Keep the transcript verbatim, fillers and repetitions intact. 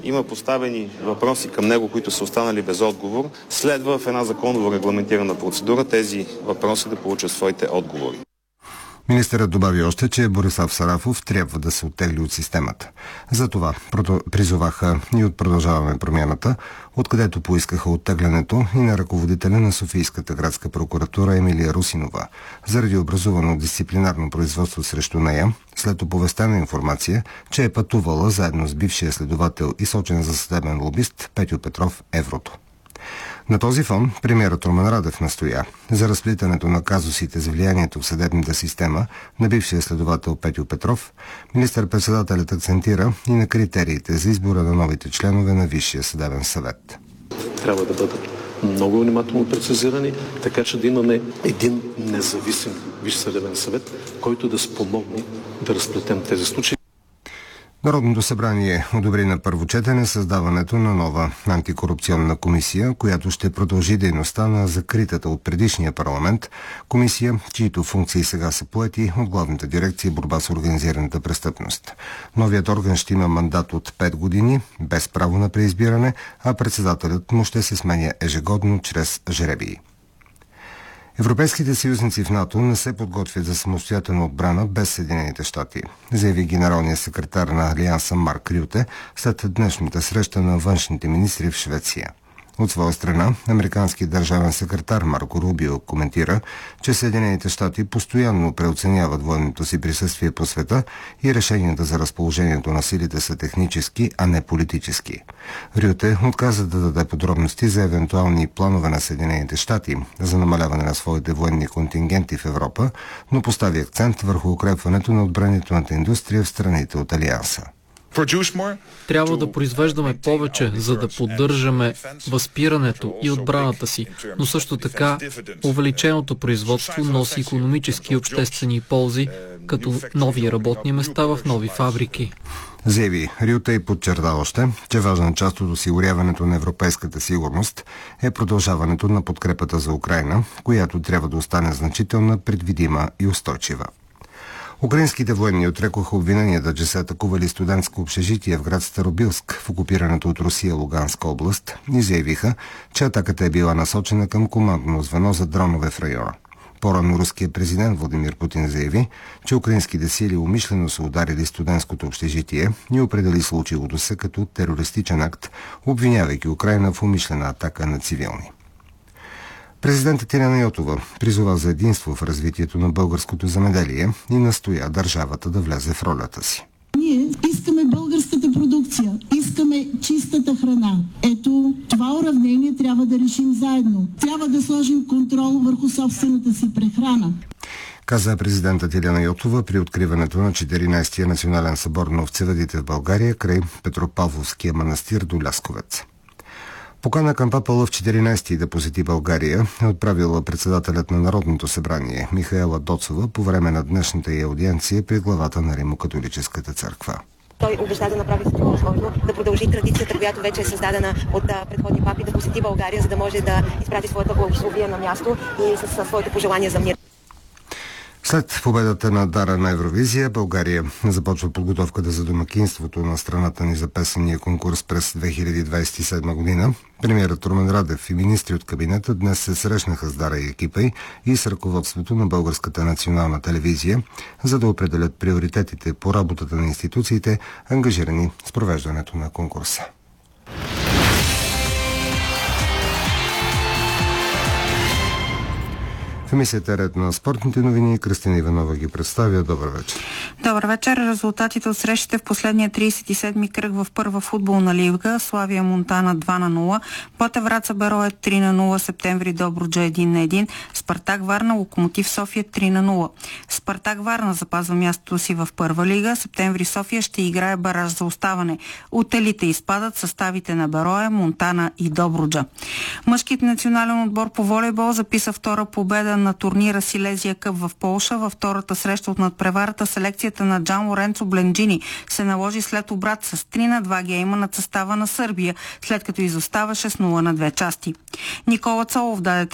има поставени въпроси към него, които са останали без отговор, следва в една законово регламентирана процедура тези въпроси да получат своите отговори. Министърът добави още, че Борислав Сарафов трябва да се оттегли от системата. Затова призоваха и от Продължаваме промяната, откъдето поискаха оттеглянето и на ръководителя на Софийската градска прокуратура Емилия Русинова, заради образувано дисциплинарно производство срещу нея, след оповестена информация, че е пътувала заедно с бившия следовател и сочен за съдебен лобист Петьо Петров Еврото. На този фон премиерът Румен Радев настоя за разплитането на казусите за влиянието в съдебната система на бившия следовател Петьо Петров. Министър-председателят акцентира и на критериите за избора на новите членове на Висшия съдебен съвет. Трябва да бъдат много внимателно прецизирани, така че да имаме един независим Висш съдебен съвет, който да спомогне да разплетем тези случаи. Народното събрание одобри на първо четене създаването на нова антикорупционна комисия, която ще продължи дейността на закритата от предишния парламент комисия, чието функции сега са поети от Главната дирекция борба с организираната престъпност. Новият орган ще има мандат от пет години, без право на преизбиране, а председателят му ще се сменя ежегодно чрез жребии. Европейските съюзници в НАТО не се подготвят за самостоятелна отбрана без Съединените щати, заяви генералният секретар на Алианса Марк Рюте след днешната среща на външните министри в Швеция. От своя страна, американският държавен секретар Марко Рубио коментира, че Съединените щати постоянно преоценяват военното си присъствие по света и решенията за разположението на силите са технически, а не политически. Рюте отказа да даде подробности за евентуални планове на Съединените щати за намаляване на своите военни контингенти в Европа, но постави акцент върху укрепването на отбранителната индустрия в страните от Алианса. Трябва да произвеждаме повече, за да поддържаме възпирането и отбраната си, но също така увеличеното производство носи икономически и обществени ползи, като нови работни места в нови фабрики. Заяви Рюте и подчерта още, че важна част от осигуряването на европейската сигурност е продължаването на подкрепата за Украйна, която трябва да остане значителна, предвидима и устойчива. Украинските военни отрекоха обвиненията, че са атакували студентско общежитие в град Старобилск в окупираната от Русия Луганска област и заявиха, че атаката е била насочена към командно звено за дронове в района. По-рано руският президент Владимир Путин заяви, че украинските сили умишлено са ударили студентското общежитие и определи случилото се като терористичен акт, обвинявайки Украйна в умишлена атака на цивилни. Президентът Ирена Йотова призова за единство в развитието на българското земеделие и настоя държавата да влезе в ролята си. Ние искаме българската продукция, искаме чистата храна. Ето, това уравнение трябва да решим заедно. Трябва да сложим контрол върху собствената си прехрана. Каза президентът Ирена Йотова при откриването на четиринайсетия национален събор на овцевъдите в България край Петропавловския манастир до Лясковец. Покана към папа Лъв четиринайсети да посети България е отправила председателят на Народното събрание Михаела Доцова по време на днешната й аудиенция при главата на Римо-католическата църква. Той обеща да направи всичко възможно, да продължи традицията, която вече е създадена от предходни папи, да посети България, за да може да изпрати своята благословие на място и със своите пожелания за мир. След победата на Дара на Евровизия, България започва подготовката за домакинството на страната ни за песения конкурс през две хиляди двайсет и седма година. Премиерът Румен Радев и министри от кабинета днес се срещнаха с Дара и екипа й и с ръководството на Българската национална телевизия, за да определят приоритетите по работата на институциите, ангажирани с провеждането на конкурса. В емисията Ред на спортните новини Кристина Иванова ги представя. Добър вечер. Добър вечер. Резултатите от срещите в последния трийсет и седми кръг в първа футболна лига. Славия Монтана два на нула, Ботев Враца Берое три на нула, Септември Добруджа един на един, Спартак Варна Локомотив София три на нула. Спартак Варна запазва мястото си в първа лига. Септември София ще играе бараж за оставане. От елите изпадат съставите на Берое, Монтана и Добруджа. Мъжкият национален отбор по волейбол записа втора победа на турнира Силезия Къп в Полша. Във втората среща от надпреварата селекцията на Джан Лоренцо Бленджини се наложи след обрат с три на два гейма над състава на Сърбия, след като изоставаше с нула на две части. Никола Цолов даде